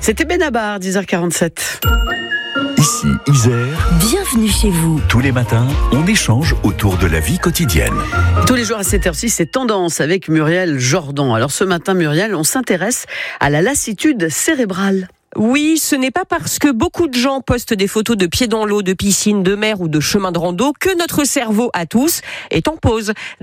C'était Benabar, 10h47. Ici, Isère. Bienvenue chez vous. Tous les matins, on échange autour de la vie quotidienne. Tous les jours à cette heure-ci, c'est Tendance avec Muriel Jordan. Alors ce matin, Muriel, on s'intéresse à la lassitude cérébrale. Oui, ce n'est pas parce que beaucoup de gens postent des photos de pieds dans l'eau, de piscine, de mer ou de chemin de rando que notre cerveau à tous est en pause.